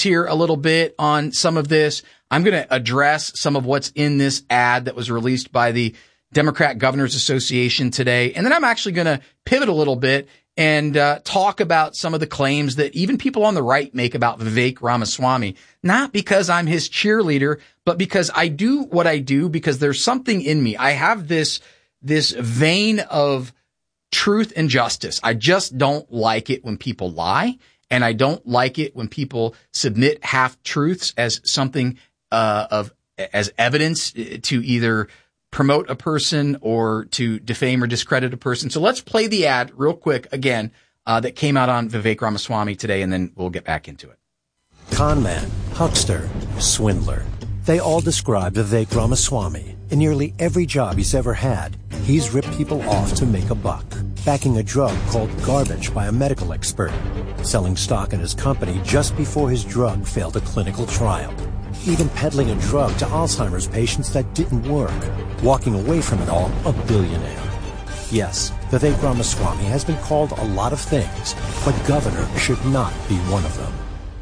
here a little bit on some of this. I'm going to address some of what's in this ad that was released by the Democrat Governors Association today. And then I'm actually going to pivot a little bit and talk about some of the claims that even people on the right make about Vivek Ramaswamy, not because I'm his cheerleader, but because I do what I do because there's something in me. I have this vein of truth and justice. I just don't like it when people lie, and I don't like it when people submit half truths as something as evidence to either promote a person or to defame or discredit a person. So let's play the ad real quick again that came out on Vivek Ramaswamy today, and then we'll get back into it. Con man, huckster, swindler. They all describe Vivek Ramaswamy. In nearly every job he's ever had, he's ripped people off to make a buck. Backing a drug called garbage by a medical expert. Selling stock in his company just before his drug failed a clinical trial. Even peddling a drug to Alzheimer's patients that didn't work. Walking away from it all a billionaire. Yes, Vivek Ramaswamy has been called a lot of things, but governor should not be one of them.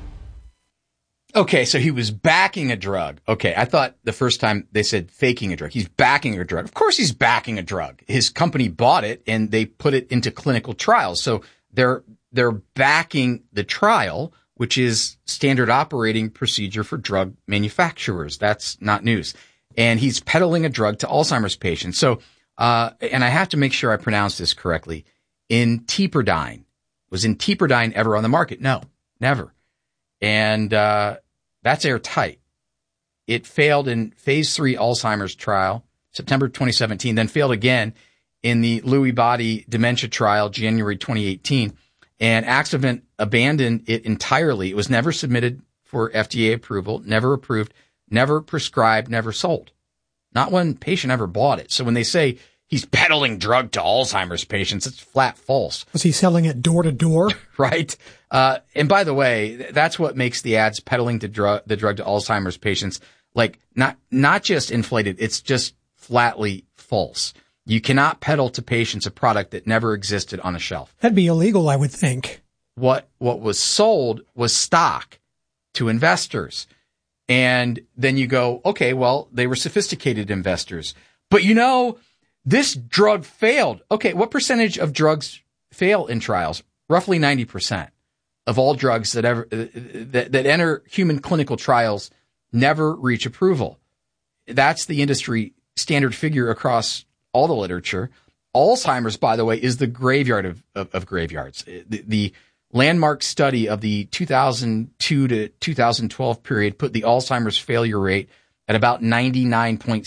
Okay, so he was backing a drug. Okay, I thought the first time they said faking a drug. He's backing a drug. Of course he's backing a drug. His company bought it and they put it into clinical trials. So they're backing the trial, which is standard operating procedure for drug manufacturers. That's not news. And he's peddling a drug to Alzheimer's patients. So, and I have to make sure I pronounce this correctly. Intiperdyne. Was Intiperdyne ever on the market? No, never. And, that's airtight. It failed in phase 3 Alzheimer's trial, September 2017, then failed again in the Lewy body dementia trial, January 2018. And Axovant abandoned it entirely. It was never submitted for FDA approval, never approved, never prescribed, never sold. Not one patient ever bought it. So when they say he's peddling drug to Alzheimer's patients, it's flat false. Was he selling it door to door? Right. And by the way, that's what makes the ads peddling the drug to Alzheimer's patients like not just inflated. It's just flatly false. You cannot peddle to patients a product that never existed on a shelf. That'd be illegal, I would think. What was sold was stock to investors. And then you go, okay, well, they were sophisticated investors. But this drug failed. Okay, what percentage of drugs fail in trials? Roughly 90% of all drugs that enter human clinical trials never reach approval. That's the industry standard figure across all the literature. Alzheimer's, by the way, is the graveyard of graveyards. The landmark study of the 2002 to 2012 period put the Alzheimer's failure rate at about 99.6,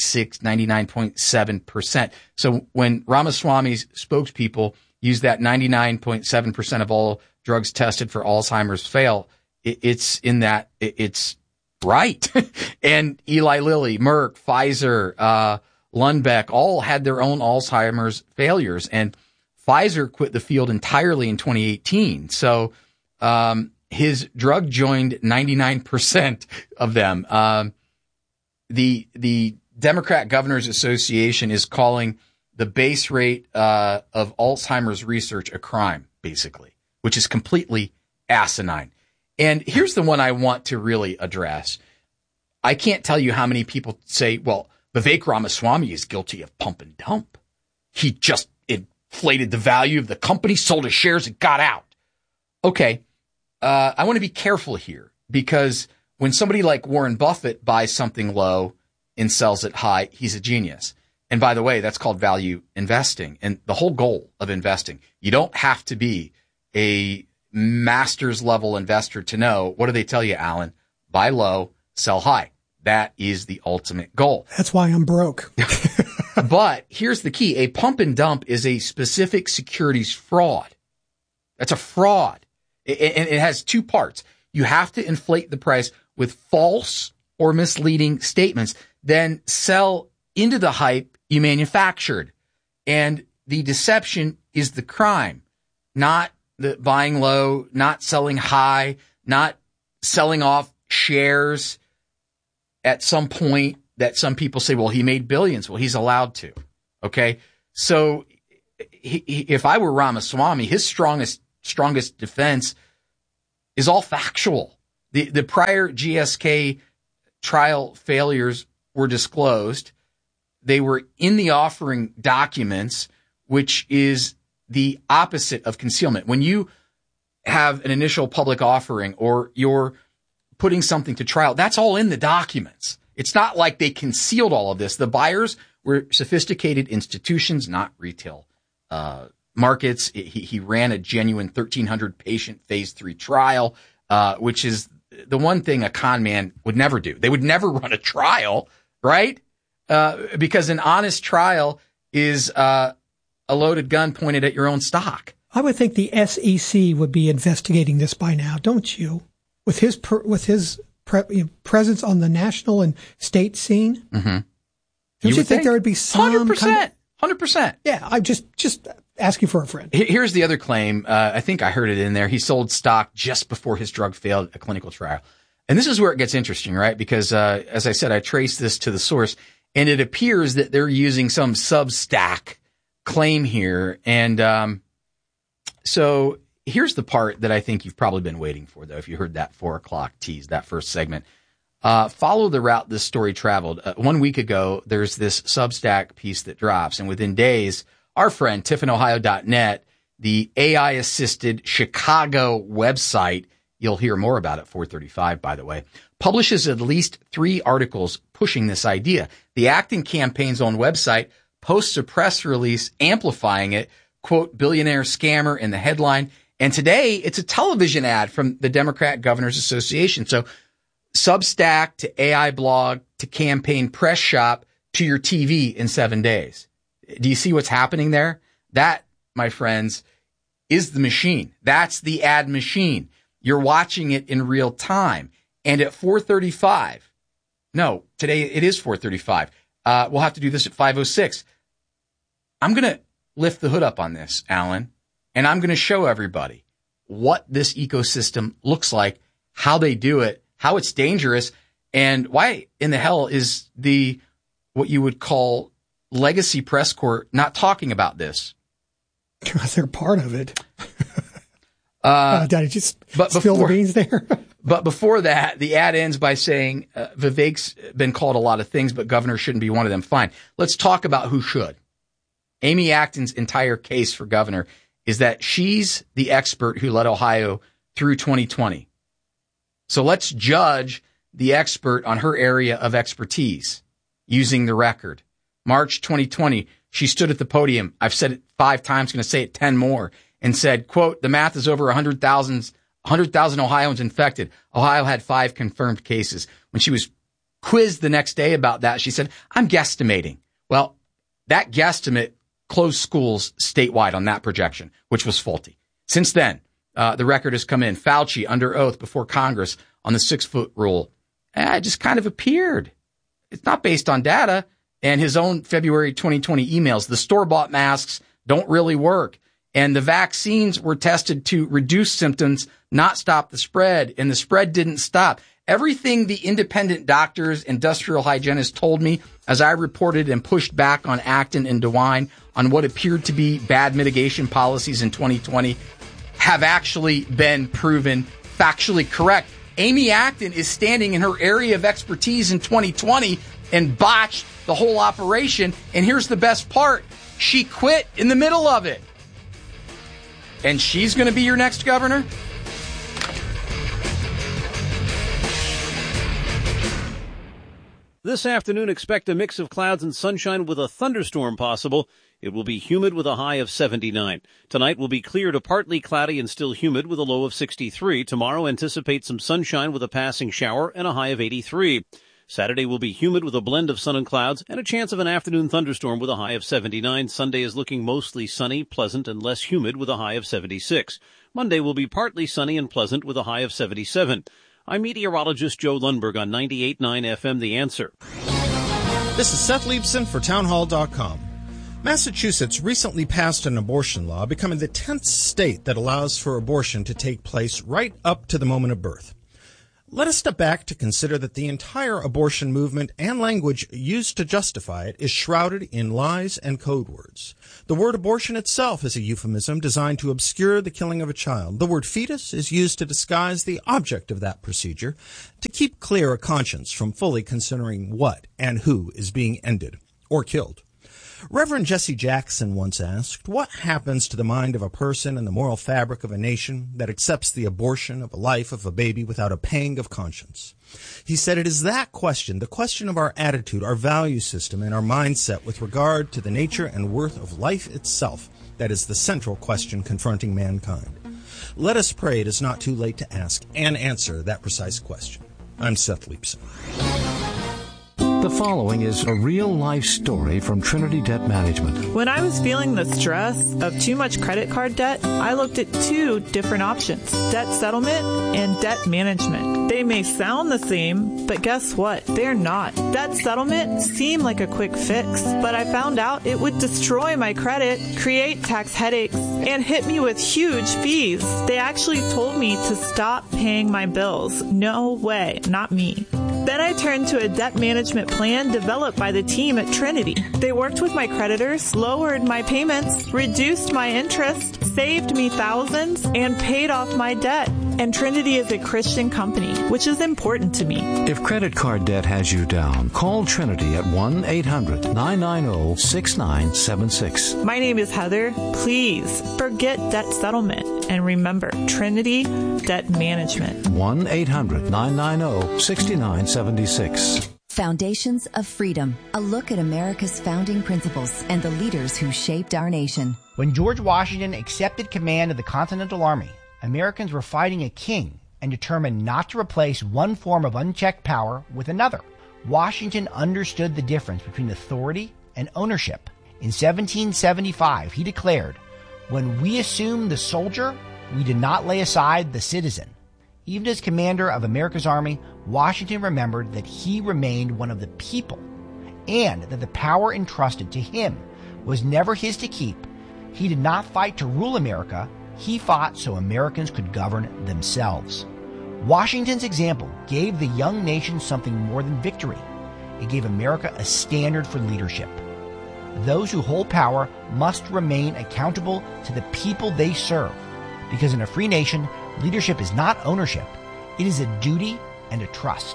99.7%. So when Ramaswamy's spokespeople use that 99.7% of all drugs tested for Alzheimer's fail, it's right. And Eli Lilly, Merck, Pfizer, Lundbeck all had their own Alzheimer's failures, and Pfizer quit the field entirely in 2018. So his drug joined 99% of them. The Democrat Governors Association is calling the base rate of Alzheimer's research a crime, basically, which is completely asinine. And here's the one I want to really address. I can't tell you how many people say, well, Vivek Ramaswamy is guilty of pump and dump. He just inflated the value of the company, sold his shares, and got out. Okay, I want to be careful here, because when somebody like Warren Buffett buys something low and sells it high, he's a genius. And by the way, that's called value investing. And the whole goal of investing, you don't have to be a master's level investor to know. What do they tell you, Alan? Buy low, sell high. That is the ultimate goal. That's why I'm broke. But here's the key. A pump and dump is a specific securities fraud. That's a fraud. And it has two parts. You have to inflate the price with false or misleading statements, then sell into the hype you manufactured. And the deception is the crime, not the buying low, not selling high, not selling off shares at some point that some people say, well, he made billions. Well, he's allowed to. Okay. So if I were Ramaswamy, his strongest defense is all factual. The prior GSK trial failures were disclosed. They were in the offering documents, which is the opposite of concealment. When you have an initial public offering or you're putting something to trial, that's all in the documents. It's not like they concealed all of this. The buyers were sophisticated institutions, not retail markets. He ran a genuine 1,300 patient phase 3 trial, which is the one thing a con man would never do. They would never run a trial, right? Because an honest trial is a loaded gun pointed at your own stock. I would think the SEC would be investigating this by now, don't you? With his presence on the national and state scene, don't you think there would be some 100%? 100%. Yeah, I'm just asking for a friend. Here's the other claim. I think I heard it in there. He sold stock just before his drug failed a clinical trial. And this is where it gets interesting, right? Because, as I said, I traced this to the source, and it appears that they're using some Substack claim here. And so here's the part that I think you've probably been waiting for, though, if you heard that 4 o'clock tease, that first segment. Follow the route this story traveled. 1 week ago, there's this Substack piece that drops, and within days, our friend, tiffinohio.net, the AI-assisted Chicago website, you'll hear more about it, 435, by the way, publishes at least 3 articles pushing this idea. The Acton campaign's own website posts a press release amplifying it, quote, billionaire scammer in the headline. And today, it's a television ad from the Democrat Governors Association. So Substack to AI blog to campaign press shop to your TV in 7 days. Do you see what's happening there? That, my friends, is the machine. That's the ad machine. You're watching it in real time. And at 4:35, no, today it is 4:35. We'll have to do this at 5:06. I'm going to lift the hood up on this, Alan, and I'm going to show everybody what this ecosystem looks like, how they do it, how it's dangerous, and why in the hell is what you would call legacy press corps not talking about this? Because they're part of it. Did I just spill the beans there? But before that, the ad ends by saying Vivek's been called a lot of things, but governor shouldn't be one of them. Fine. Let's talk about who should. Amy Acton's entire case for governor is that she's the expert who led Ohio through 2020. So let's judge the expert on her area of expertise using the record. March 2020, she stood at the podium. I've said it 5 times, going to say it 10 more, and said, quote, the math is over 100,000 Ohioans infected. Ohio had 5 confirmed cases. When she was quizzed the next day about that, she said, I'm guesstimating. Well, that guesstimate closed schools statewide on that projection, which was faulty. Since then, the record has come in. Fauci under oath before Congress on the 6-foot rule. It just kind of appeared. It's not based on data. And his own February 2020 emails, the store-bought masks don't really work. And the vaccines were tested to reduce symptoms, not stop the spread. And the spread didn't stop. Everything the independent doctors, industrial hygienists told me as I reported and pushed back on Acton and DeWine on what appeared to be bad mitigation policies in 2020 have actually been proven factually correct. Amy Acton is standing in her area of expertise in 2020 and botched the whole operation. And here's the best part. She quit in the middle of it. And she's going to be your next governor? This afternoon, expect a mix of clouds and sunshine with a thunderstorm possible. It will be humid with a high of 79. Tonight will be clear to partly cloudy and still humid with a low of 63. Tomorrow, anticipate some sunshine with a passing shower and a high of 83. Saturday will be humid with a blend of sun and clouds and a chance of an afternoon thunderstorm with a high of 79. Sunday is looking mostly sunny, pleasant, and less humid with a high of 76. Monday will be partly sunny and pleasant with a high of 77. I'm meteorologist Joe Lundberg on 98.9 FM The Answer. This is Seth Leibson for Townhall.com. Massachusetts recently passed an abortion law, becoming the 10th state that allows for abortion to take place right up to the moment of birth. Let us step back to consider that the entire abortion movement and language used to justify it is shrouded in lies and code words. The word abortion itself is a euphemism designed to obscure the killing of a child. The word fetus is used to disguise the object of that procedure, to keep clear a conscience from fully considering what and who is being ended or killed. Reverend Jesse Jackson once asked, what happens to the mind of a person and the moral fabric of a nation that accepts the abortion of a life of a baby without a pang of conscience? He said it is that question, the question of our attitude, our value system, and our mindset with regard to the nature and worth of life itself, that is the central question confronting mankind. Let us pray it is not too late to ask and answer that precise question. I'm Seth Leibson. The following is a real-life story from Trinity Debt Management. When I was feeling the stress of too much credit card debt, I looked at two different options, debt settlement and debt management. They may sound the same, but guess what? They're not. Debt settlement seemed like a quick fix, but I found out it would destroy my credit, create tax headaches, and hit me with huge fees. They actually told me to stop paying my bills. No way, not me. Then I turned to a debt management plan developed by the team at Trinity. They worked with my creditors, lowered my payments, reduced my interest, saved me thousands, and paid off my debt. And Trinity is a Christian company, which is important to me. If credit card debt has you down, call Trinity at 1-800-990-6976. My name is Heather. Please forget debt settlement and remember Trinity Debt Management. 1-800-990-6976. Foundations of Freedom, a look at America's founding principles and the leaders who shaped our nation. When George Washington accepted command of the Continental Army, Americans were fighting a king and determined not to replace one form of unchecked power with another. Washington understood the difference between authority and ownership. In 1775, he declared, "When we assume the soldier, we did not lay aside the citizen." Even as commander of America's army, Washington remembered that he remained one of the people and that the power entrusted to him was never his to keep. He did not fight to rule America. He fought so Americans could govern themselves. Washington's example gave the young nation something more than victory. It gave America a standard for leadership. Those who hold power must remain accountable to the people they serve, because in a free nation, leadership is not ownership. It is a duty and a trust.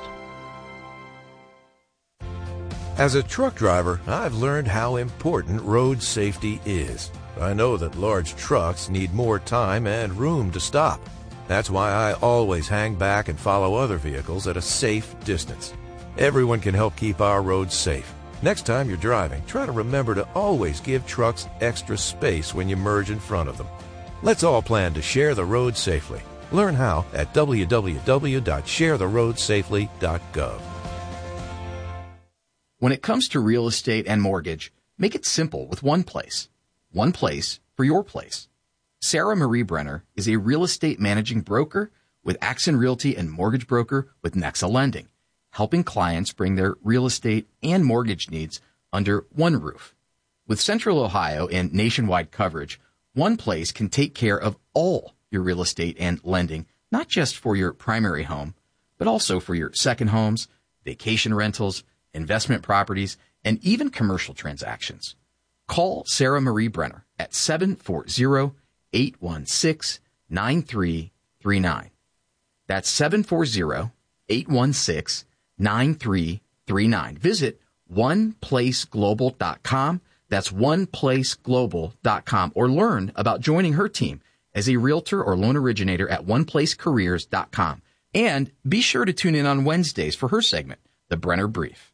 As a truck driver, I've learned how important road safety is. I know that large trucks need more time and room to stop. That's why I always hang back and follow other vehicles at a safe distance. Everyone can help keep our roads safe. Next time you're driving, try to remember to always give trucks extra space when you merge in front of them. Let's all plan to share the road safely. Learn how at www.sharetheroadsafely.gov. When it comes to real estate and mortgage, make it simple with one place. One place for your place. Sarah Marie Brenner is a real estate managing broker with Axon Realty and mortgage broker with Nexa Lending, helping clients bring their real estate and mortgage needs under one roof. With Central Ohio and nationwide coverage, one place can take care of all your real estate and lending, not just for your primary home, but also for your second homes, vacation rentals, investment properties, and even commercial transactions. Call Sarah Marie Brenner at 740-816-9339. That's 740-816-9339. Visit oneplaceglobal.com. That's oneplaceglobal.com, or learn about joining her team as a realtor or loan originator at oneplacecareers.com. And be sure to tune in on Wednesdays for her segment, The Brenner Brief.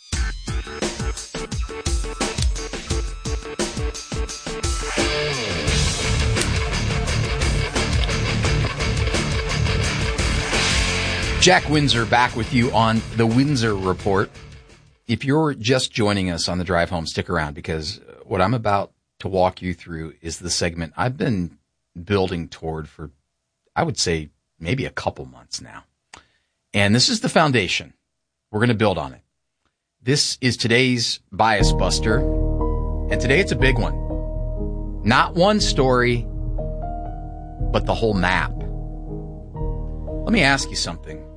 Jack Windsor back with you on the Windsor Report. If you're just joining us on the drive home, stick around, because what I'm about to walk you through is the segment I've been building toward for, I would say, maybe a couple months now. And this is the foundation. We're going to build on it. This is today's Bias Buster. And today it's a big one. Not one story, but the whole map. Let me ask you something.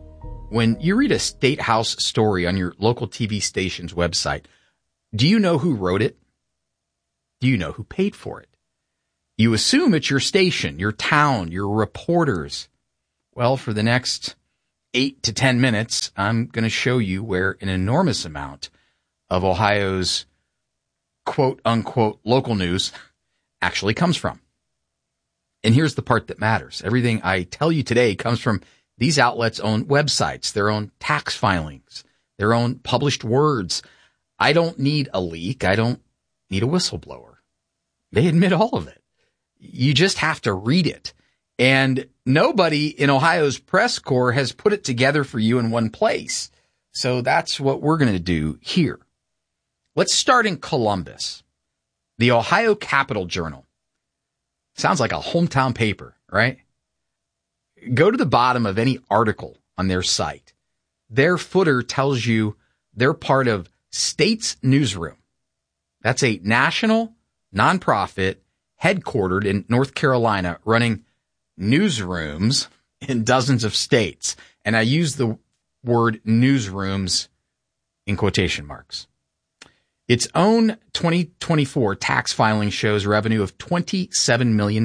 when you read a State House story on your local TV station's website, do you know who wrote it? Do you know who paid for it? You assume it's your station, your town, your reporters. Well, for the next 8 to 10 minutes, I'm going to show you where an enormous amount of Ohio's quote-unquote local news actually comes from. And here's the part that matters. Everything I tell you today comes from these outlets' own websites, their own tax filings, their own published words. I don't need a leak. I don't need a whistleblower. They admit all of it. You just have to read it. And nobody in Ohio's press corps has put it together for you in one place. So that's what we're going to do here. Let's start in Columbus. The Ohio Capital Journal. Sounds like a hometown paper, right? Go to the bottom of any article on their site. Their footer tells you they're part of State's Newsroom. That's a national nonprofit headquartered in North Carolina running newsrooms in dozens of states. And I use the word newsrooms in quotation marks. Its own 2024 tax filing shows revenue of $27 million.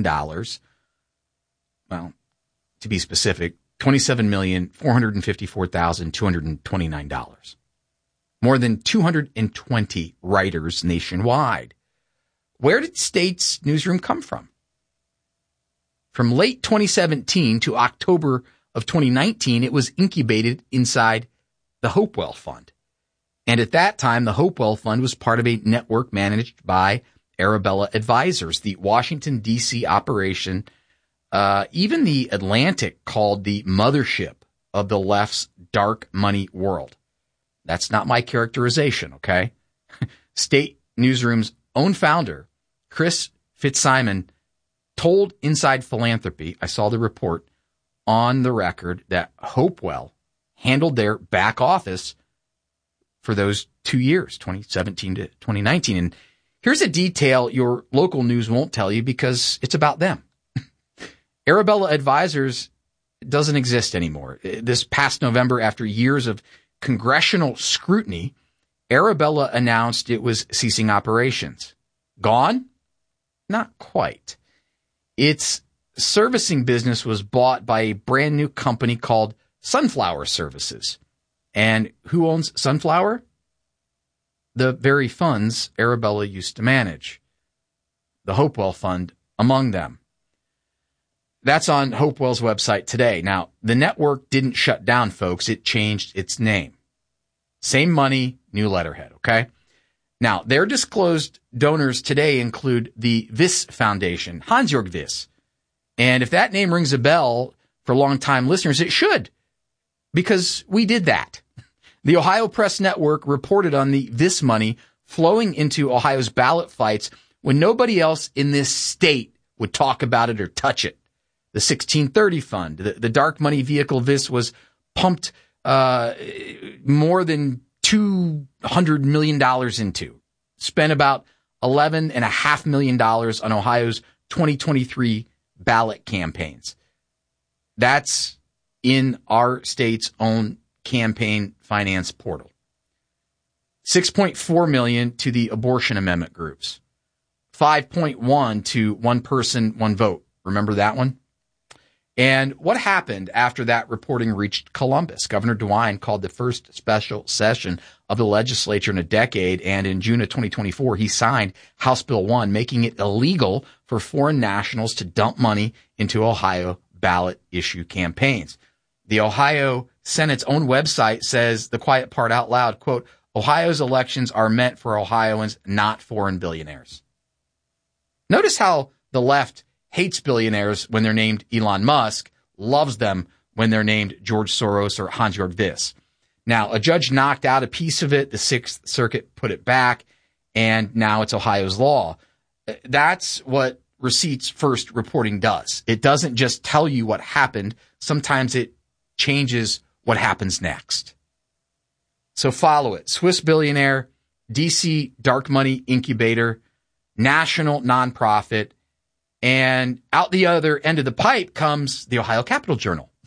Well, to be specific, $27,454,229. More than 220 writers nationwide. Where did State's Newsroom come from? From late 2017 to October of 2019, it was incubated inside the Hopewell Fund. And at that time, the Hopewell Fund was part of a network managed by Arabella Advisors, the Washington, D.C. operation. Even the Atlantic called the mothership of the left's dark money world. That's not my characterization, okay? State Newsroom's own founder, Chris Fitzsimon, told Inside Philanthropy, I saw the report on the record, that Hopewell handled their back office for those 2 years, 2017 to 2019. And here's a detail your local news won't tell you because it's about them. Arabella Advisors doesn't exist anymore. This past November, after years of congressional scrutiny, Arabella announced it was ceasing operations. Gone? Not quite. Its servicing business was bought by a brand new company called Sunflower Services. And who owns Sunflower? The very funds Arabella used to manage. The Hopewell Fund among them. That's on Hopewell's website today. Now, the network didn't shut down, folks. It changed its name. Same money, new letterhead, okay? Now, their disclosed donors today include the Wyss Foundation, Hans-Jörg Wyss. And if that name rings a bell for longtime listeners, it should, because we did that. The Ohio Press Network reported on the Wyss money flowing into Ohio's ballot fights when nobody else in this state would talk about it or touch it. The 1630 fund, the dark money vehicle Wyss was pumped more than $200 million into, spent about $11.5 million on Ohio's 2023 ballot campaigns. That's in our state's own campaign finance portal. $6.4 million to the abortion amendment groups. $5.1 to one person, one vote. Remember that one? And what happened after that reporting reached Columbus? Governor DeWine called the first special session of the legislature in a decade, and in June of 2024, he signed House Bill 1, making it illegal for foreign nationals to dump money into Ohio ballot issue campaigns. The Ohio Senate's own website says the quiet part out loud, quote, Ohio's elections are meant for Ohioans, not foreign billionaires. Notice how the left hates billionaires when they're named Elon Musk, loves them when they're named George Soros or Hans-Jörg Wyss. Now, a judge knocked out a piece of it. The Sixth Circuit put it back, and now it's Ohio's law. That's what Receipts First reporting does. It doesn't just tell you what happened. Sometimes it changes what happens next. So follow it. Swiss billionaire, DC dark money incubator, national nonprofit, and out the other end of the pipe comes the Ohio Capital Journal.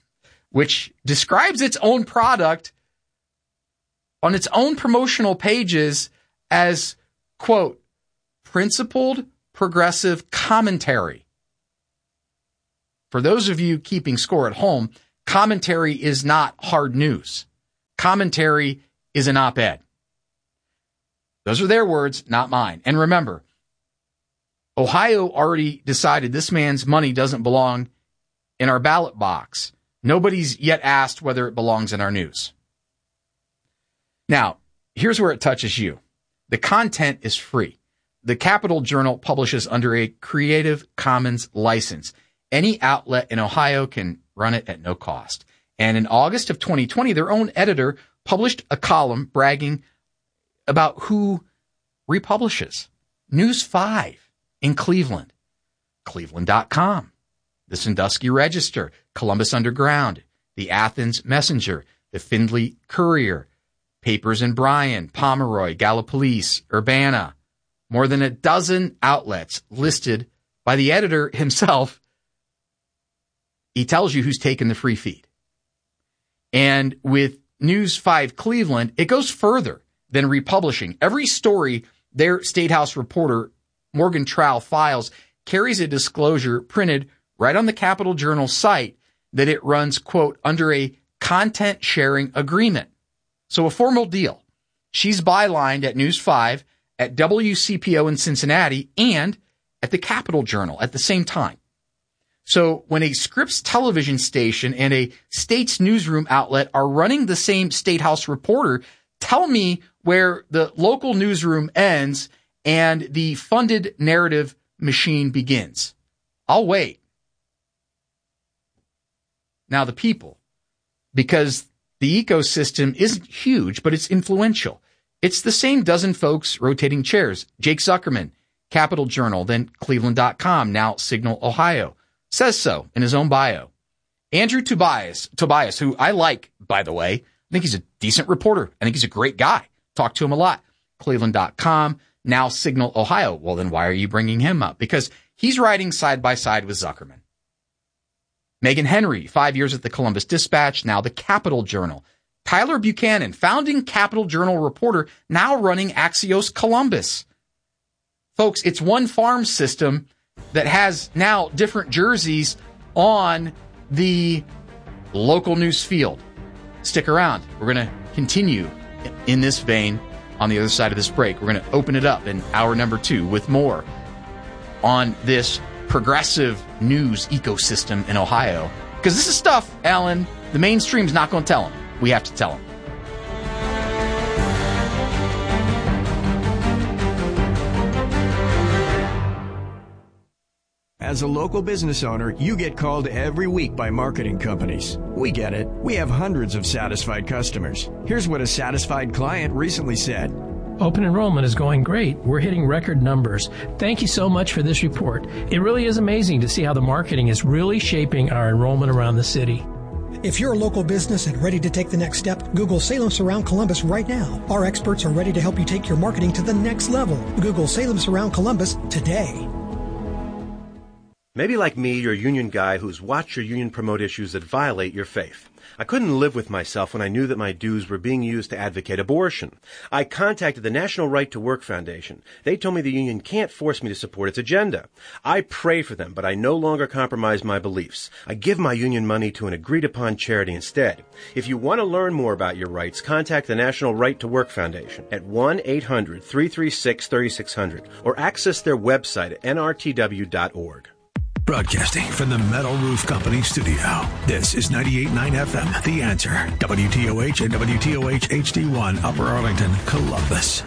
which describes its own product on its own promotional pages as, quote, principled progressive commentary. For those of you keeping score at home, commentary is not hard news. Commentary is an op-ed. Those are their words, not mine. And remember, Ohio already decided this man's money doesn't belong in our ballot box. Nobody's yet asked whether it belongs in our news. Now, here's where it touches you. The content is free. The Capital Journal publishes under a Creative Commons license. Any outlet in Ohio can run it at no cost. And in August of 2020, their own editor published a column bragging about who republishes. News 5 in Cleveland, Cleveland.com, the Sandusky Register, Columbus Underground, the Athens Messenger, the Findlay Courier, Papers in Bryan, Pomeroy, Gallipolis, Urbana. More than a dozen outlets listed by the editor himself. He tells you who's taken the free feed. And with News 5 Cleveland, it goes further than republishing. Every story their State House reporter, Morgan Trowell, files carries a disclosure printed right on the Capital Journal site that it runs, quote, under a content sharing agreement. So a formal deal. She's bylined at News 5, at WCPO in Cincinnati, and at the Capital Journal at the same time. So when a Scripps television station and a state's newsroom outlet are running the same State House reporter, tell me where the local newsroom ends and the funded narrative machine begins. I'll wait. Now the people, because the ecosystem isn't huge, but it's influential. It's the same dozen folks rotating chairs. Jake Zuckerman, Capital Journal, then Cleveland.com, now Signal, Ohio, says so in his own bio. Andrew Tobias, who I like, by the way, I think he's a decent reporter. I think he's a great guy. Talk to him a lot. Cleveland.com, now Signal, Ohio. Well, then why are you bringing him up? Because he's riding side by side with Zuckerman. Megan Henry, 5 years at the Columbus Dispatch, now the Capital Journal. Tyler Buchanan, founding Capital Journal reporter, now running Axios Columbus. Folks, it's one farm system that has now different jerseys on the local news field. Stick around. We're going to continue in this vein on the other side of this break. We're going to open it up in hour number 2 with more on this progressive news ecosystem in Ohio. Because this is stuff, Alan, the mainstream's not going to tell them. We have to tell them. As a local business owner, you get called every week by marketing companies. We get it. We have hundreds of satisfied customers. Here's what a satisfied client recently said. Open enrollment is going great. We're hitting record numbers. Thank you so much for this report. It really is amazing to see how the marketing is really shaping our enrollment around the city. If you're a local business and ready to take the next step, Google Salem Surround Columbus right now. Our experts are ready to help you take your marketing to the next level. Google Salem Surround Columbus today. Maybe like me, you're a union guy who's watched your union promote issues that violate your faith. I couldn't live with myself when I knew that my dues were being used to advocate abortion. I contacted the National Right to Work Foundation. They told me the union can't force me to support its agenda. I pray for them, but I no longer compromise my beliefs. I give my union money to an agreed-upon charity instead. If you want to learn more about your rights, contact the National Right to Work Foundation at 1-800-336-3600 or access their website at nrtw.org. Broadcasting from the Metal Roof Company studio. This is 98.9 FM, The Answer. WTOH and WTOH HD1, Upper Arlington, Columbus.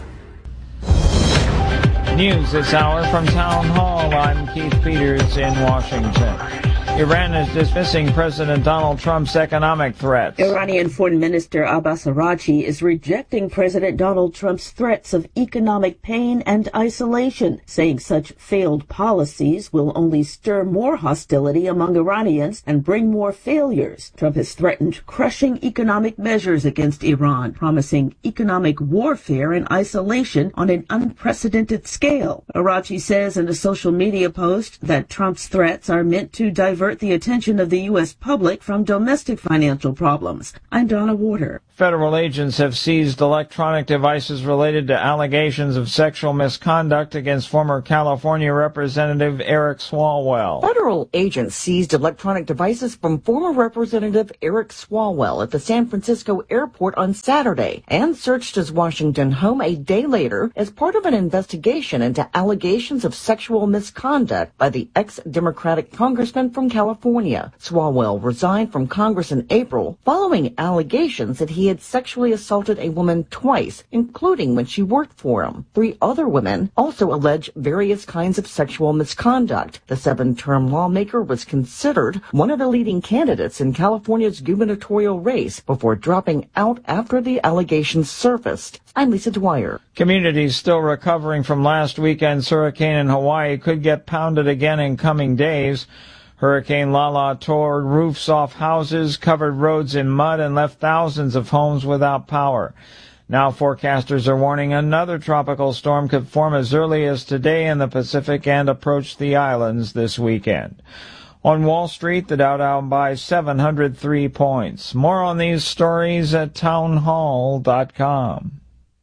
News this hour from Town Hall. I'm Keith Peters in Washington. Iran is dismissing President Donald Trump's economic threats. Iranian Foreign Minister Abbas Araghchi is rejecting President Donald Trump's threats of economic pain and isolation, saying such failed policies will only stir more hostility among Iranians and bring more failures. Trump has threatened crushing economic measures against Iran, promising economic warfare and isolation on an unprecedented scale. Araghchi says in a social media post that Trump's threats are meant to divert divert the attention of the U.S. public from domestic financial problems. I'm Donna Warder. Federal agents have seized electronic devices related to allegations of sexual misconduct against former California Representative Eric Swalwell. Federal agents seized electronic devices from former Representative Eric Swalwell at the San Francisco airport on Saturday and searched his Washington home a day later as part of an investigation into allegations of sexual misconduct by the ex-Democratic congressman from California. Swalwell resigned from Congress in April following allegations that he had sexually assaulted a woman twice, including when she worked for him. 3 other women also allege various kinds of sexual misconduct. The 7-term lawmaker was considered one of the leading candidates in California's gubernatorial race before dropping out after the allegations surfaced. I'm Lisa Dwyer. Communities still recovering from last weekend's hurricane in Hawaii could get pounded again in coming days. Hurricane Lala tore roofs off houses, covered roads in mud, and left thousands of homes without power. Now forecasters are warning another tropical storm could form as early as today in the Pacific and approach the islands this weekend. On Wall Street, the Dow down by 703 points. More on these stories at townhall.com.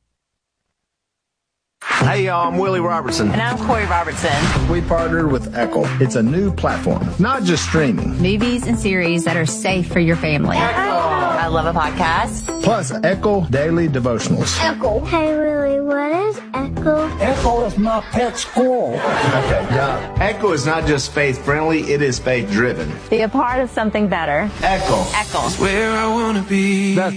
Hey, y'all, I'm Willie Robertson. And I'm Corey Robertson. We partnered with Echo. It's a new platform, not just streaming. Movies and series that are safe for your family. Echo. I love a podcast. Plus, Echo Daily Devotionals. Echo. Hey, Willie, what is Echo? Echo is my pet squirrel. Okay, yeah. Echo is not just faith-friendly, it is faith-driven. Be a part of something better. Echo. Echo. It's where I want to be. That's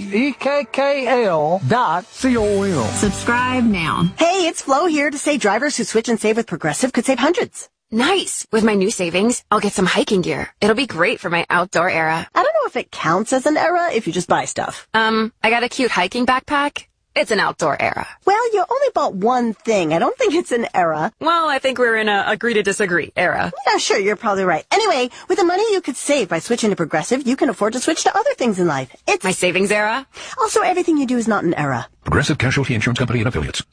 EKKL.com. Subscribe now. Hey, it's Flo here to say drivers who switch and save with Progressive could save hundreds. Nice. With my new savings, I'll get some hiking gear. It'll be great for my outdoor era. I don't know if it counts as an era if you just buy stuff. I got a cute hiking backpack. It's an outdoor era. Well, you only bought one thing. I don't think it's an era. Well, I think we're in a agree to disagree era. Yeah, sure, you're probably right. Anyway, with the money you could save by switching to Progressive, you can afford to switch to other things in life. It's my savings era. Also, everything you do is not an era. Progressive Casualty Insurance Company and Affiliates.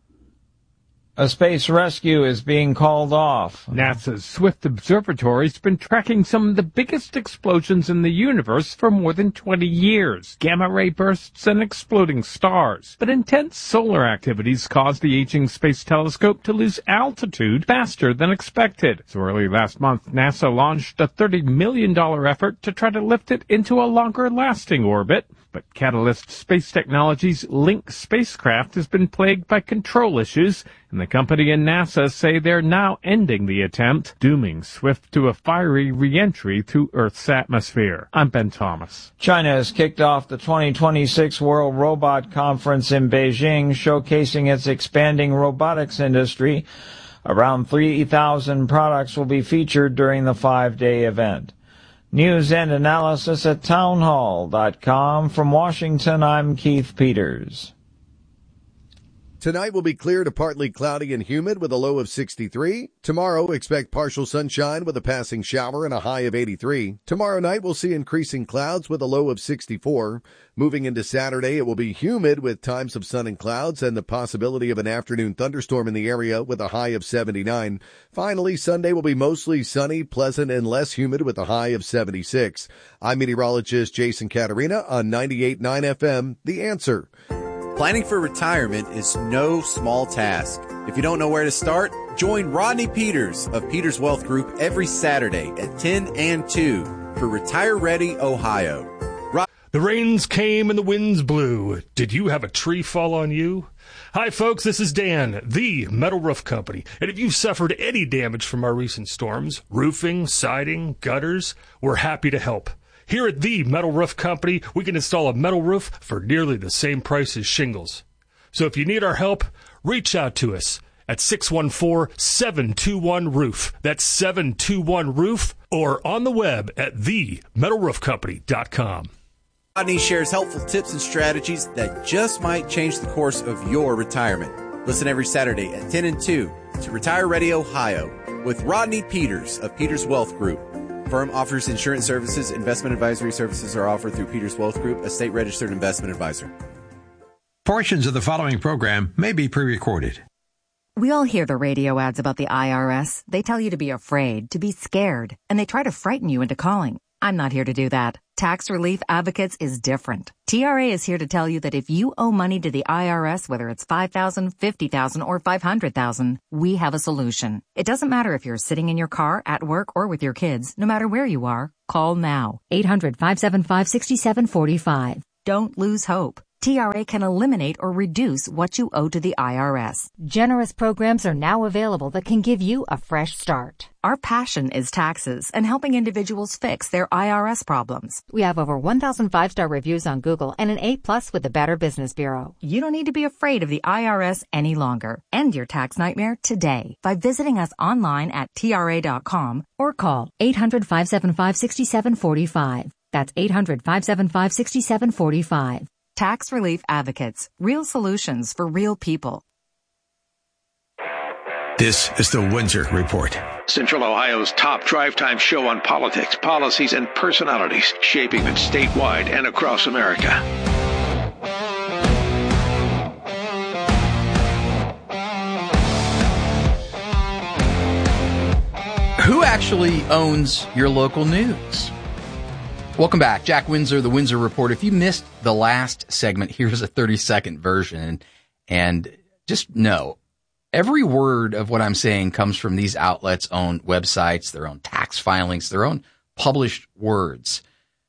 A space rescue is being called off. NASA's Swift Observatory has been tracking some of the biggest explosions in the universe for more than 20 years. Gamma-ray bursts and exploding stars. But intense solar activities caused the aging Space Telescope to lose altitude faster than expected. So early last month, NASA launched a $30 million effort to try to lift it into a longer-lasting orbit. But Catalyst Space Technologies' Link spacecraft has been plagued by control issues, and the company and NASA say they're now ending the attempt, dooming Swift to a fiery re-entry through Earth's atmosphere. I'm Ben Thomas. China has kicked off the 2026 World Robot Conference in Beijing, showcasing its expanding robotics industry. Around 3,000 products will be featured during the 5-day event. News and analysis at townhall.com. From Washington, I'm Keith Peters. Tonight will be clear to partly cloudy and humid with a low of 63. Tomorrow, expect partial sunshine with a passing shower and a high of 83. Tomorrow night, we'll see increasing clouds with a low of 64. Moving into Saturday, it will be humid with times of sun and clouds and the possibility of an afternoon thunderstorm in the area with a high of 79. Finally, Sunday will be mostly sunny, pleasant, and less humid with a high of 76. I'm meteorologist Jason Caterina on 98.9 FM, The Answer. Planning for retirement is no small task. If you don't know where to start, join Rodney Peters of Peters Wealth Group every Saturday at 10 and 2 for Retire Ready Ohio. The rains came and the winds blew. Did you have a tree fall on you? Hi, folks. This is Dan, the Metal Roof Company. And if you've suffered any damage from our recent storms, roofing, siding, gutters, we're happy to help. Here at the Metal Roof Company, we can install a metal roof for nearly the same price as shingles. So if you need our help, reach out to us at 614-721-ROOF. That's 721-ROOF, or on the web at themetalroofcompany.com. Rodney shares helpful tips and strategies that just might change the course of your retirement. Listen every Saturday at 10 and 2 to Retire Ready Ohio with Rodney Peters of Peters Wealth Group. Firm offers insurance services. Investment advisory services are offered through Peters Wealth Group, a state-registered investment advisor. Portions of the following program may be pre-recorded. We all hear the radio ads about the IRS. They tell you to be afraid, to be scared, and they try to frighten you into calling. I'm not here to do that. Tax Relief Advocates is different. TRA is here to tell you that if you owe money to the IRS, whether it's $5,000, $50,000, or $500,000, we have a solution. It doesn't matter if you're sitting in your car, at work, or with your kids. No matter where you are, call now. 800-575-6745. Don't lose hope. TRA can eliminate or reduce what you owe to the IRS. Generous programs are now available that can give you a fresh start. Our passion is taxes and helping individuals fix their IRS problems. We have over 1,000 5-star reviews on Google and an A+ with the Better Business Bureau. You don't need to be afraid of the IRS any longer. End your tax nightmare today by visiting us online at TRA.com or call 800-575-6745. That's 800-575-6745. Tax Relief Advocates. Real solutions for real people. This is the Windsor Report. Central Ohio's top drive time show on politics, policies, and personalities shaping it statewide and across America. Who actually owns your local news? Welcome back. Jack Windsor, the Windsor Report. If you missed the last segment, here's a 30-second version. And just know, every word of what I'm saying comes from these outlets' own websites, their own tax filings, their own published words.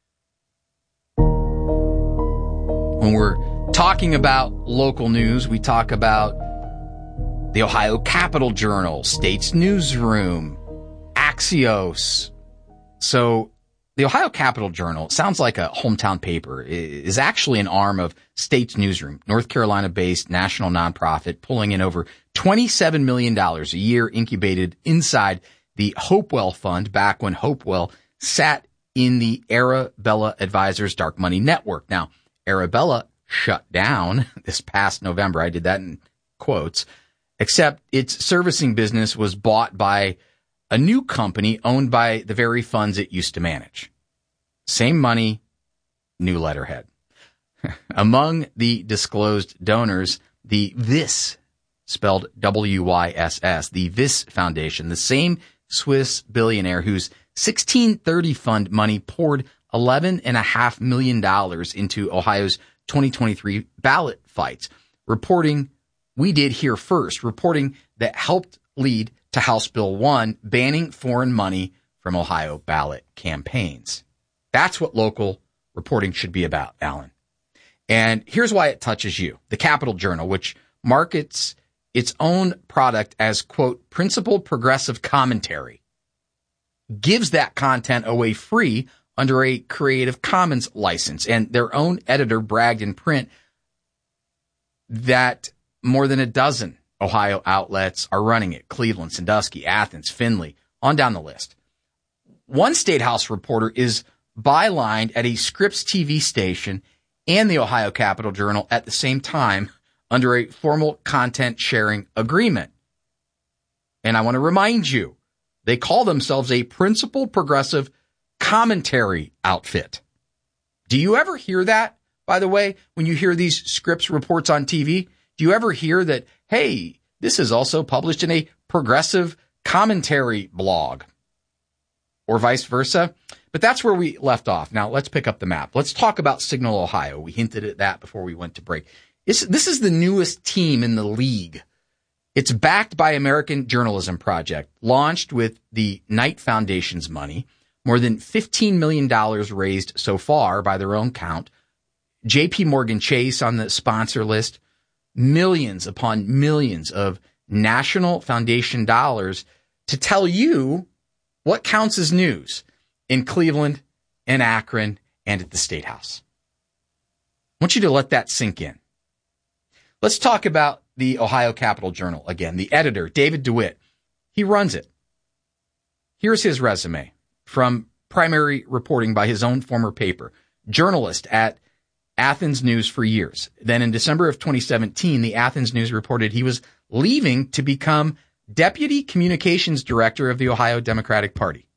When we're talking about local news, we talk about the Ohio Capital Journal, State's Newsroom, Axios. So the Ohio Capital Journal sounds like a hometown paper, is actually an arm of State's Newsroom, North Carolina-based national nonprofit, pulling in over $27 million a year, incubated inside the Hopewell Fund back when Hopewell sat in the Arabella Advisors Dark Money Network. Now, Arabella shut down this past November. I did that in quotes, except its servicing business was bought by a new company owned by the very funds it used to manage. Same money, new letterhead. Among the disclosed donors, the VIS, spelled W-Y-S-S, the VIS Foundation, the same Swiss billionaire whose 1630 fund money poured $11.5 million into Ohio's 2023 ballot fights, reporting we did here first, reporting that helped lead to House Bill 1 banning foreign money from Ohio ballot campaigns. That's what local reporting should be about, Alan. And here's why it touches you. The Capital Journal, which markets its own product as, quote, principled progressive commentary, gives that content away free under a Creative Commons license. And their own editor bragged in print that more than a dozen Ohio outlets are running it. Cleveland, Sandusky, Athens, Findlay, on down the list. One State House reporter is bylined at a Scripps TV station and the Ohio Capital Journal at the same time under a formal content sharing agreement. And I want to remind you, they call themselves a principled progressive commentary outfit. Do you ever hear that, by the way, when you hear these Scripps reports on TV? Do you ever hear that, hey, this is also published in a progressive commentary blog, or vice versa? But that's where we left off. Now, let's pick up the map. Let's talk about Signal Ohio. We hinted at that before we went to break. This is the newest team in the league. It's backed by American Journalism Project, launched with the Knight Foundation's money, more than $15 million raised so far by their own count, JP Morgan Chase on the sponsor list, millions upon millions of national foundation dollars to tell you what counts as news in Cleveland and Akron and at the State House. I want you to let that sink in. Let's talk about the Ohio Capital Journal again. The editor, David DeWitt, he runs it. Here's his resume from primary reporting by his own former paper, journalist at Athens News for years. Then in December of 2017, the Athens News reported he was leaving to become Deputy Communications Director of the Ohio Democratic Party.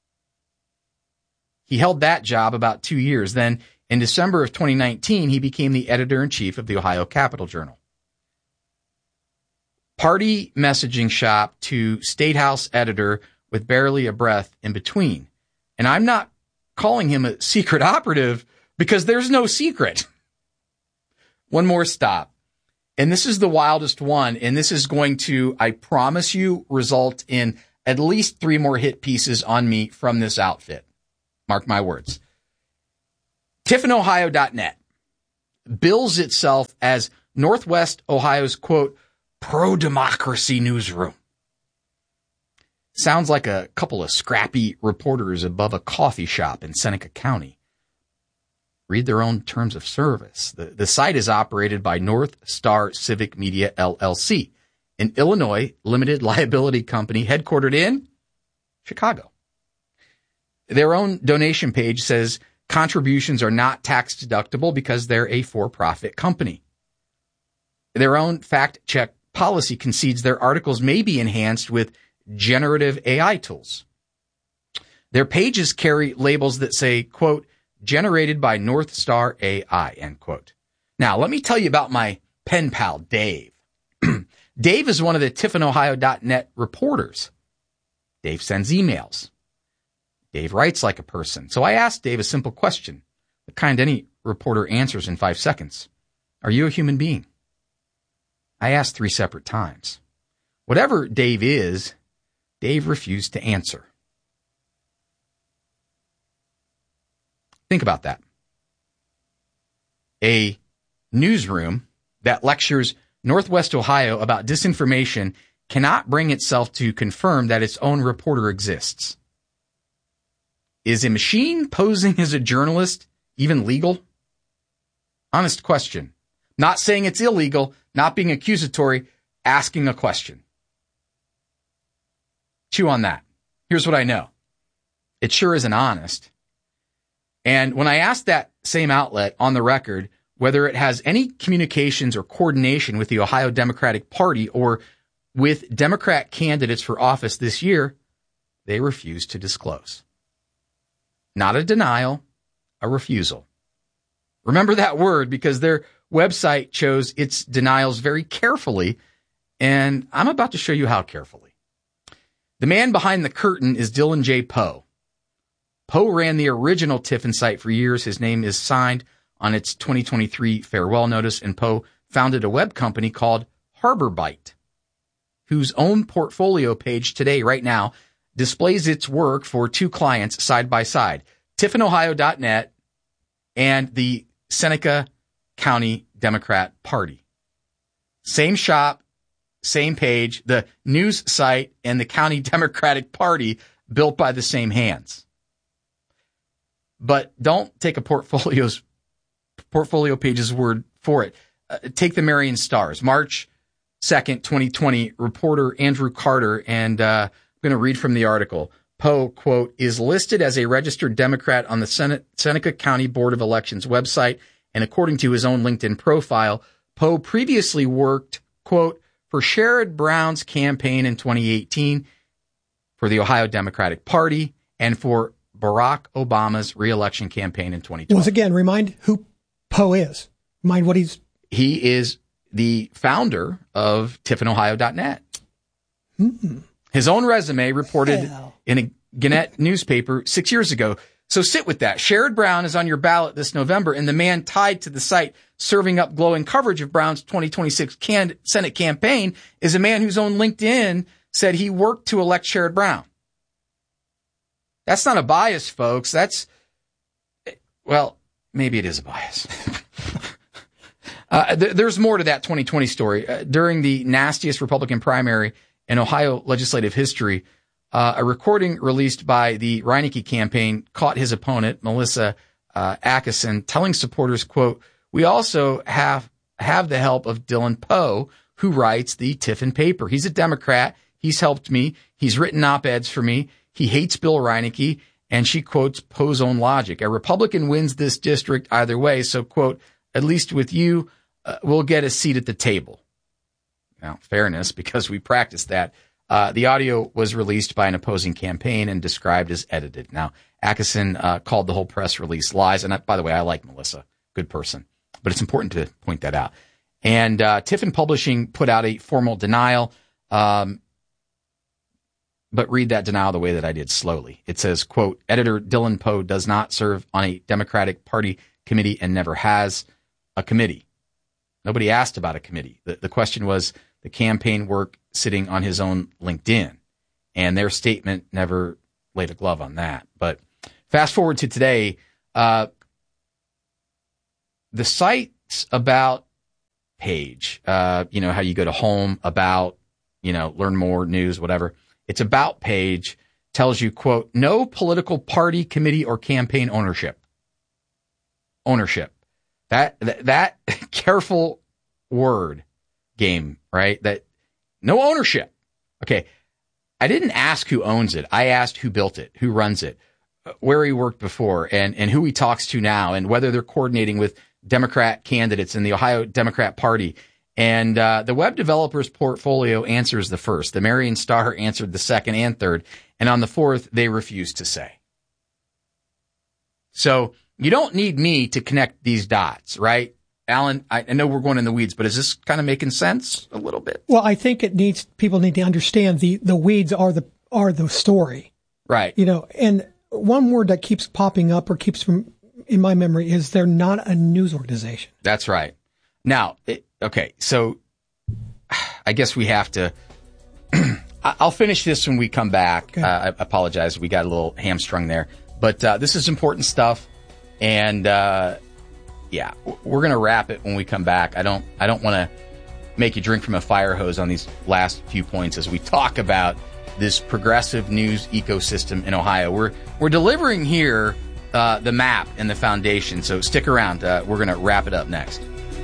He held that job about 2 years. Then in December of 2019, he became the editor-in-chief of the Ohio Capital Journal. party messaging shop to State House editor with barely a breath in between. And I'm not calling him a secret operative because there's no secret. One more stop. And this is the wildest one. And this is going to, I promise you, result in at least 3 more hit pieces on me from this outfit. Mark my words. TiffinOhio.net bills itself as Northwest Ohio's, quote, pro-democracy newsroom. Sounds like a couple of scrappy reporters above a coffee shop in Seneca County. Read their own terms of service. The site is operated by North Star Civic Media, LLC, an Illinois limited liability company headquartered in Chicago. Their own donation page says contributions are not tax deductible because they're a for-profit company. Their own fact-check policy concedes their articles may be enhanced with generative AI tools. Their pages carry labels that say, quote, generated by North Star AI, end quote. Now, let me tell you about my pen pal, Dave. Dave is one of the TiffinOhio.net reporters. Dave sends emails. Dave writes like a person. So I asked Dave a simple question, the kind any reporter answers in 5 seconds. Are you a human being? I asked 3 separate times. Whatever Dave is, Dave refused to answer. Think about that. A newsroom that lectures Northwest Ohio about disinformation cannot bring itself to confirm that its own reporter exists. Is a machine posing as a journalist even legal? Honest question. Not saying it's illegal, not being accusatory, asking a question. Chew on that. Here's what I know. It sure isn't honest. And when I asked that same outlet on the record whether it has any communications or coordination with the Ohio Democratic Party or with Democrat candidates for office this year, they refused to disclose. Not a denial, a refusal. Remember that word because their website chose its denials very carefully, and I'm about to show you how carefully. The man behind the curtain is Dylan J. Poe. Poe ran the original Tiffin site for years. His name is signed on its 2023 farewell notice, and Poe founded a web company called HarborByte, whose own portfolio page today, right now, displays its work for 2 clients side by side, TiffinOhio.net and the Seneca County Democrat Party. Same shop, same page, the news site and the County Democratic Party built by the same hands. But don't take a portfolio page's word for it. Take the Marion Stars. March 2nd, 2020, reporter Andrew Carter, and I'm going to read from the article. Poe, quote, is listed as a registered Democrat on the Seneca County Board of Elections website, and according to his own LinkedIn profile, Poe previously worked, quote, for Sherrod Brown's campaign in 2018, for the Ohio Democratic Party, and for Barack Obama's re-election campaign in 2012. Once again, remind who Poe is. Remind what he's... He is the founder of TiffinOhio.net. Mm-hmm. His own resume reported in a Gannett newspaper 6 years ago. So sit with that. Sherrod Brown is on your ballot this November, and the man tied to the site serving up glowing coverage of Brown's 2026 Senate campaign is a man whose own LinkedIn said he worked to elect Sherrod Brown. That's not a bias, folks. That's, well, maybe it is a bias. There's more to that 2020 story. During the nastiest Republican primary in Ohio legislative history, a recording released by the Reineke campaign caught his opponent, Melissa Atkinson, telling supporters, quote, we also have the help of Dylan Poe, who writes the Tiffin paper. He's a Democrat. He's helped me. He's written op-eds for me. He hates Bill Reineke, and she quotes Poe's own logic. A Republican wins this district either way, so, quote, at least with you, we'll get a seat at the table. Now, fairness, because we practiced that. The audio was released by an opposing campaign and described as edited. Now, Atkinson called the whole press release lies, and by the way, I like Melissa, good person, but it's important to point that out. And Tiffin Publishing put out a formal denial, but read that denial the way that I did slowly. It says, quote, editor Dylan Poe does not serve on a Democratic Party committee and never has a committee. Nobody asked about a committee. The question was the campaign work sitting on his own LinkedIn, and their statement never laid a glove on that. But fast forward to today, the site's about page, how you go to home, about, learn more, news, whatever. It's about page tells you, quote, no political party, committee, or campaign ownership. That careful word game, right? That no ownership. Okay. I didn't ask who owns it. I asked who built it, who runs it, where he worked before, and who he talks to now, and whether they're coordinating with Democrat candidates in the Ohio Democrat Party. And the web developer's portfolio answers the first. The Marion Star answered the second and third. And on the fourth, they refused to say. So you don't need me to connect these dots, right? Alan, I know we're going in the weeds, but is this kind of making sense a little bit? Well, I think people need to understand the weeds are the story. Right. And one word that keeps popping up or keeps from in my memory is they're not a news organization. That's right. Now, okay, so I guess we have to I'll finish this when we come back. Okay. I apologize. We got a little hamstrung there. But this is important stuff. And we're going to wrap it when we come back. I don't want to make you drink from a fire hose on these last few points as we talk about this progressive news ecosystem in Ohio. We're delivering here the map and the foundation. So stick around. We're going to wrap it up next.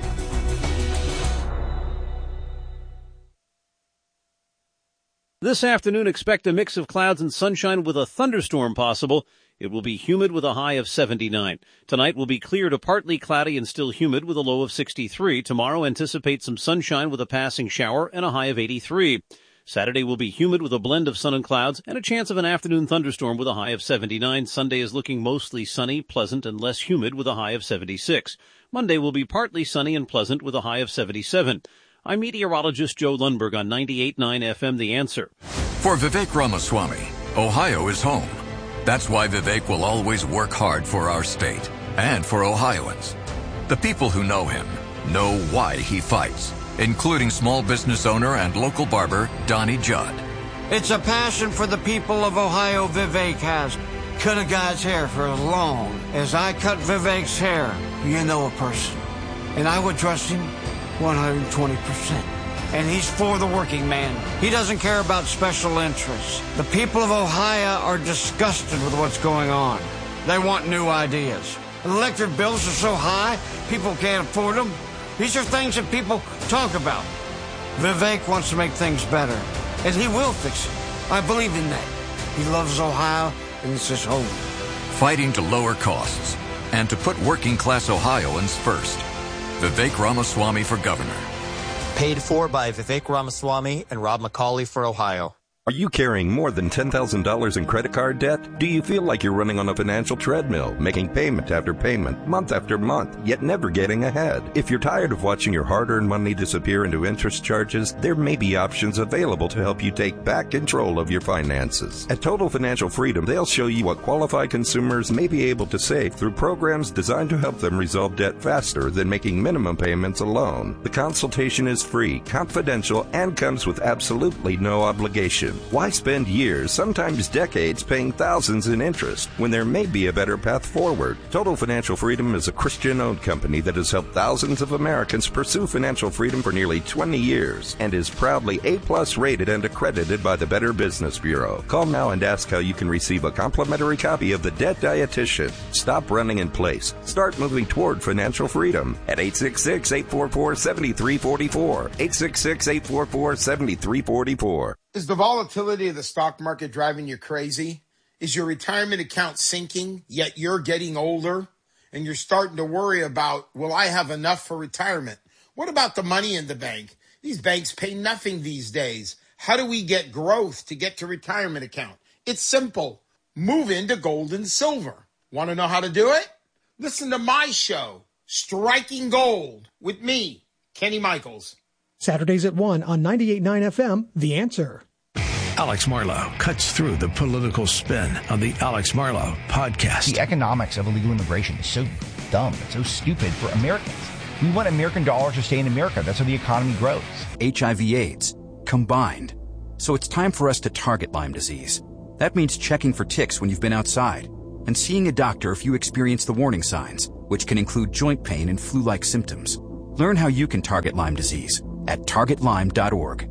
This afternoon, expect a mix of clouds and sunshine with a thunderstorm possible. It will be humid with a high of 79. Tonight will be clear to partly cloudy and still humid with a low of 63. Tomorrow, anticipate some sunshine with a passing shower and a high of 83. Saturday will be humid with a blend of sun and clouds and a chance of an afternoon thunderstorm with a high of 79. Sunday is looking mostly sunny, pleasant, and less humid with a high of 76. Monday will be partly sunny and pleasant with a high of 77. I'm meteorologist Joe Lundberg on 98.9 FM The Answer. For Vivek Ramaswamy, Ohio is home. That's why Vivek will always work hard for our state and for Ohioans. The people who know him know why he fights, including small business owner and local barber Donnie Judd. It's a passion for the people of Ohio Vivek has. Cut a guy's hair for as long as I cut Vivek's hair. You know a person. And I would trust him 120%. And he's for the working man. He doesn't care about special interests. The people of Ohio are disgusted with what's going on. They want new ideas. Electric bills are so high, people can't afford them. These are things that people talk about. Vivek wants to make things better, and he will fix it. I believe in that. He loves Ohio, and it's his home. Fighting to lower costs and to put working class Ohioans first. Vivek Ramaswamy for governor. Paid for by Vivek Ramaswamy and Rob McCauley for Ohio. Are you carrying more than $10,000 in credit card debt? Do you feel like you're running on a financial treadmill, making payment after payment, month after month, yet never getting ahead? If you're tired of watching your hard-earned money disappear into interest charges, there may be options available to help you take back control of your finances. At Total Financial Freedom, they'll show you what qualified consumers may be able to save through programs designed to help them resolve debt faster than making minimum payments alone. The consultation is free, confidential, and comes with absolutely no obligation. Why spend years, sometimes decades, paying thousands in interest when there may be a better path forward? Total Financial Freedom is a Christian-owned company that has helped thousands of Americans pursue financial freedom for nearly 20 years and is proudly A+ rated and accredited by the Better Business Bureau. Call now and ask how you can receive a complimentary copy of The Debt Dietitian. Stop running in place. Start moving toward financial freedom at 866-844-7344. 866-844-7344. Is the volatility of the stock market driving you crazy? Is your retirement account sinking, yet you're getting older? And you're starting to worry about, will I have enough for retirement? What about the money in the bank? These banks pay nothing these days. How do we get growth to get to retirement account? It's simple. Move into gold and silver. Want to know how to do it? Listen to my show, Striking Gold, with me, Kenny Michaels. Saturdays at 1 on 98.9 FM, The Answer. Alex Marlow cuts through the political spin on the Alex Marlow podcast. The economics of illegal immigration is so dumb. It's so stupid for Americans. We want American dollars to stay in America. That's how the economy grows. HIV/AIDS combined. So it's time for us to target Lyme disease. That means checking for ticks when you've been outside and seeing a doctor if you experience the warning signs, which can include joint pain and flu-like symptoms. Learn how you can target Lyme disease at targetlyme.org.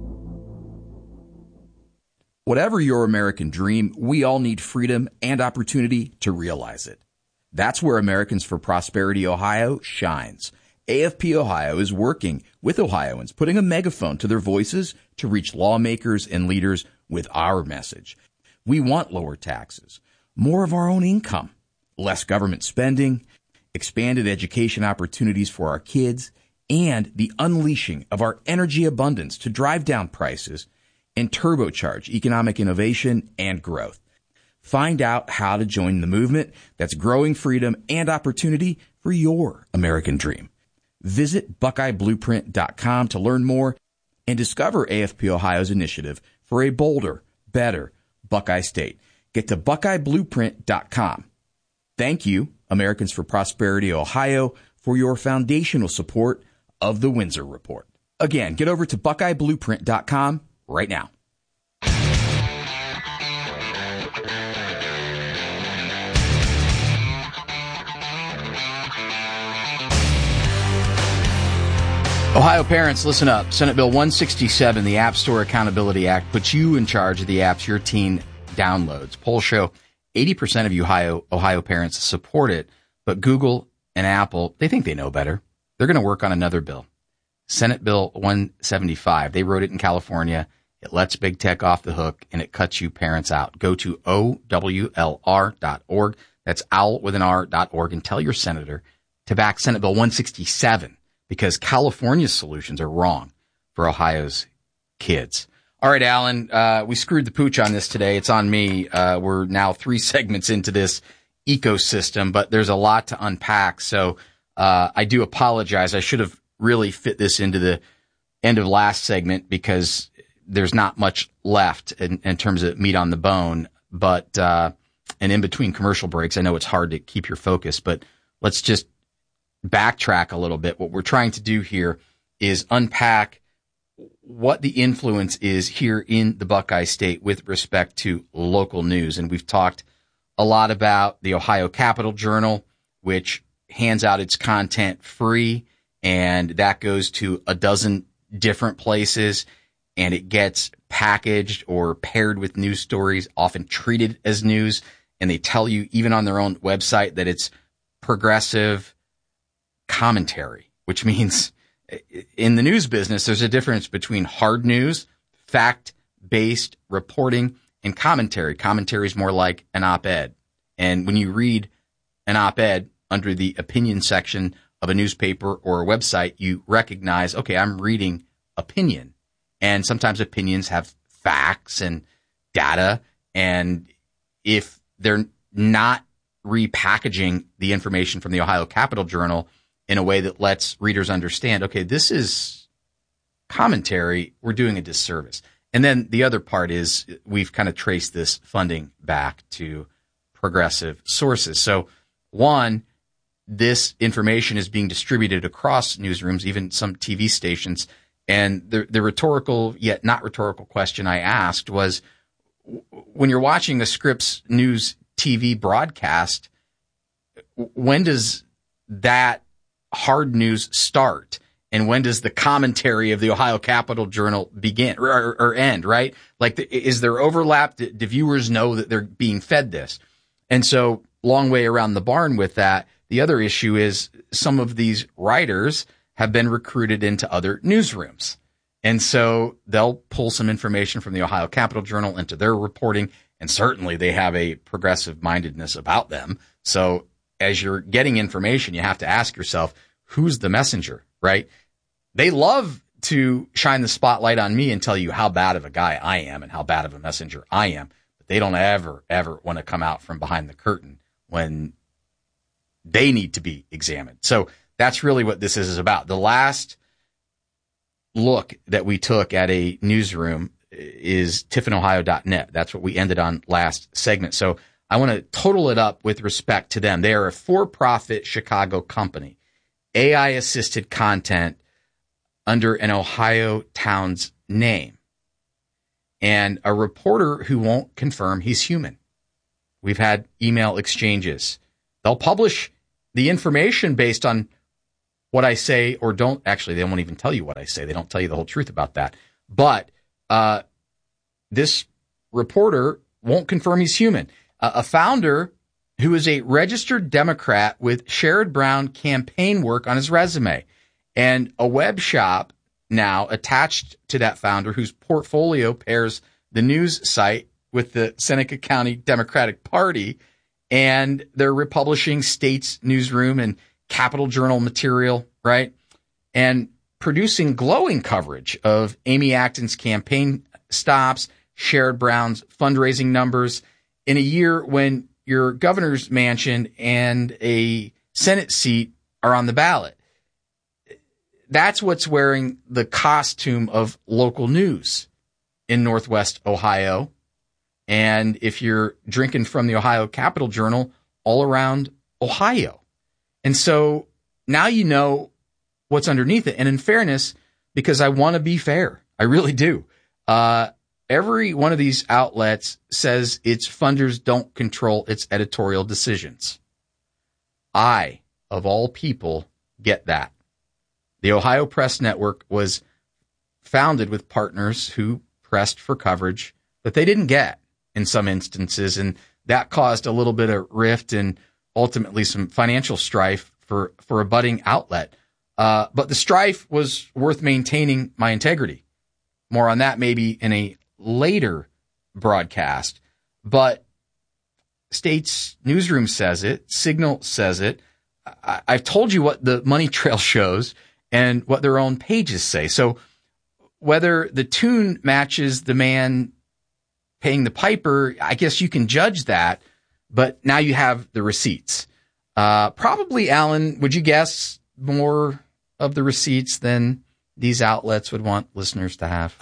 Whatever your American dream, we all need freedom and opportunity to realize it. That's where Americans for Prosperity Ohio shines. AFP Ohio is working with Ohioans, putting a megaphone to their voices to reach lawmakers and leaders with our message. We want lower taxes, more of our own income, less government spending, expanded education opportunities for our kids, and the unleashing of our energy abundance to drive down prices and turbocharge economic innovation and growth. Find out how to join the movement that's growing freedom and opportunity for your American dream. Visit BuckeyeBlueprint.com to learn more and discover AFP Ohio's initiative for a bolder, better Buckeye State. Get to BuckeyeBlueprint.com. Thank you, Americans for Prosperity Ohio, for your foundational support of the Windsor Report. Again, get over to BuckeyeBlueprint.com right now. Ohio parents, listen up. Senate Bill 167, the App Store Accountability Act, puts you in charge of the apps your teen downloads. Polls show 80% of you Ohio parents support it, but Google and Apple, they think they know better. They're going to work on another bill. Senate Bill 175. They wrote it in California. It lets big tech off the hook, and it cuts you parents out. Go to OWLR.org. That's owl with an R.org, and tell your senator to back Senate Bill 167 because California's solutions are wrong for Ohio's kids. All right, Alan, we screwed the pooch on this today. It's on me. We're now 3 segments into this ecosystem, but there's a lot to unpack. So I do apologize. I should have really fit this into the end of last segment because there's not much left in terms of meat on the bone. But and in between commercial breaks, I know it's hard to keep your focus, but let's just backtrack a little bit. What we're trying to do here is unpack what the influence is here in the Buckeye State with respect to local news. And we've talked a lot about the Ohio Capital Journal, which hands out its content free, and that goes to a dozen different places, and it gets packaged or paired with news stories, often treated as news, and they tell you even on their own website that it's progressive commentary, which means in the news business, there's a difference between hard news, fact-based reporting, and commentary. Commentary is more like an op-ed. And when you read an op-ed under the opinion section of a newspaper or a website, you recognize, okay, I'm reading opinion. And sometimes opinions have facts and data. And if they're not repackaging the information from the Ohio Capital Journal in a way that lets readers understand, okay, this is commentary, we're doing a disservice. And then the other part is we've kind of traced this funding back to progressive sources. So one, this information is being distributed across newsrooms, even some TV stations. And the rhetorical yet not rhetorical question I asked was, when you're watching a Scripps News TV broadcast, when does that hard news start? And when does the commentary of the Ohio Capital Journal begin or end, right? Like, is there overlap? Do viewers know that they're being fed this? And so, long way around the barn with that. The other issue is some of these writers have been recruited into other newsrooms. And so they'll pull some information from the Ohio Capital Journal into their reporting. And certainly they have a progressive mindedness about them. So as you're getting information, you have to ask yourself, who's the messenger, right? They love to shine the spotlight on me and tell you how bad of a guy I am and how bad of a messenger I am. But they don't ever want to come out from behind the curtain when they need to be examined. So that's really what this is about. The last look that we took at a newsroom is tiffinohio.net. That's what we ended on last segment. So I want to total it up with respect to them. They are a for-profit Chicago company, AI-assisted content under an Ohio town's name, and a reporter who won't confirm he's human. We've had email exchanges. They'll publish the information based on what I say or don't. Actually, they won't even tell you what I say. They don't tell you the whole truth about that. But this reporter won't confirm he's human. A founder who is a registered Democrat with Sherrod Brown campaign work on his resume, and a web shop now attached to that founder whose portfolio pairs the news site with the Seneca County Democratic Party, and they're republishing State's Newsroom and Capital Journal material, right? And producing glowing coverage of Amy Acton's campaign stops, Sherrod Brown's fundraising numbers, in a year when your governor's mansion and a Senate seat are on the ballot. That's what's wearing the costume of local news in Northwest Ohio. And if you're drinking from the Ohio Capital Journal, all around Ohio. And so now you know what's underneath it. And in fairness, because I want to be fair, I really do. Every one of these outlets says its funders don't control its editorial decisions. I, of all people, get that. The Ohio Press Network was founded with partners who pressed for coverage that they didn't get in some instances, and that caused a little bit of rift and ultimately some financial strife for a budding outlet. But the strife was worth maintaining my integrity. More on that maybe in a later broadcast. But State's Newsroom says it, Signal says it. I've told you what the money trail shows and what their own pages say. So whether the tune matches the man paying the piper, I guess you can judge that. But now you have the receipts. Probably, Alan, would you guess more of the receipts than these outlets would want listeners to have?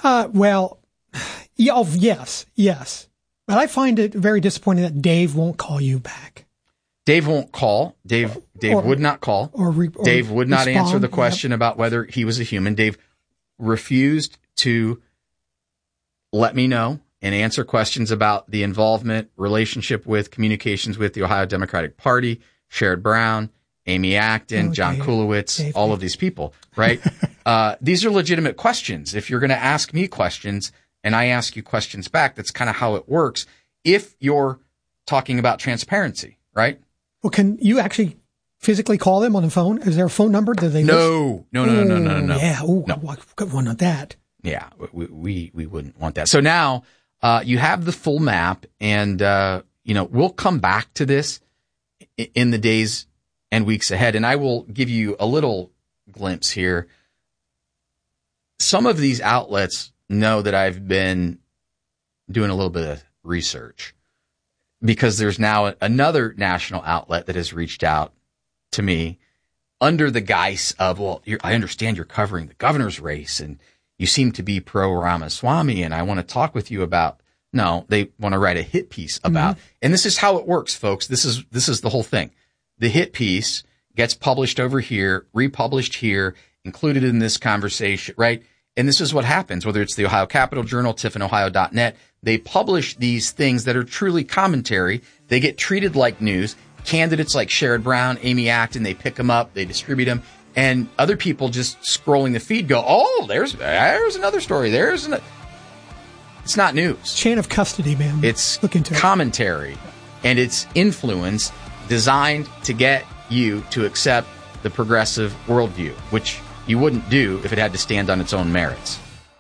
Yes. But I find it very disappointing that Dave won't call you back. Dave won't call. Dave would not call. Dave would not answer the question about whether he was a human. Dave refused to let me know and answer questions about the involvement, relationship with, communications with the Ohio Democratic Party, Sherrod Brown, Amy Acton, John Kulowitz, all of these people, right? These are legitimate questions. If you're going to ask me questions and I ask you questions back, that's kind of how it works if you're talking about transparency, right? Well, can you actually physically call them on the phone? Is there a phone number? Do they No. Yeah. Oh, no. Good one on that. Yeah, we wouldn't want that. So now you have the full map, and we'll come back to this in the days and weeks ahead, and I will give you a little glimpse here. Some of these outlets know that I've been doing a little bit of research, because there's now another national outlet that has reached out to me under the guise of, I understand you're covering the governor's race and you seem to be pro Ramaswamy, and I want to talk with you about. No, they want to write a hit piece about, and this is how it works, folks. This is the whole thing. The hit piece gets published over here, republished here, included in this conversation, right? And this is what happens, whether it's the Ohio Capital Journal, tiffinohio.net. They publish these things that are truly commentary. They get treated like news. Candidates like Sherrod Brown, Amy Acton, they pick them up, they distribute them, and other people just scrolling the feed go, oh, there's another story. It's not news. Chain of custody, man. It's commentary, and it's influence designed to get you to accept the progressive worldview, which you wouldn't do if it had to stand on its own merits.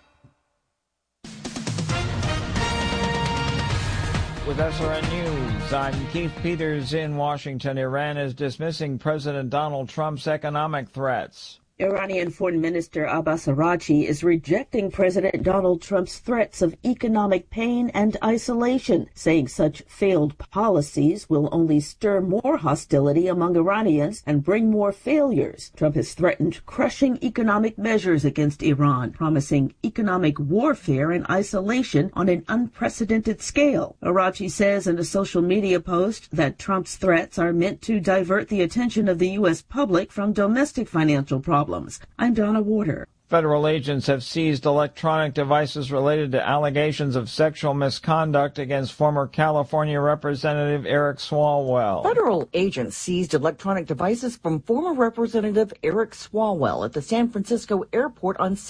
With SRN News, I'm Keith Peters in Washington. Iran is dismissing President Donald Trump's economic threats. Iranian Foreign Minister Abbas Araghchi is rejecting President Donald Trump's threats of economic pain and isolation, saying such failed policies will only stir more hostility among Iranians and bring more failures. Trump has threatened crushing economic measures against Iran, promising economic warfare and isolation on an unprecedented scale. Araghchi says in a social media post that Trump's threats are meant to divert the attention of the U.S. public from domestic financial problems. I'm Donna Warder. Federal agents have seized electronic devices related to allegations of sexual misconduct against former California Representative Eric Swalwell. Federal agents seized electronic devices from former Representative Eric Swalwell at the San Francisco airport on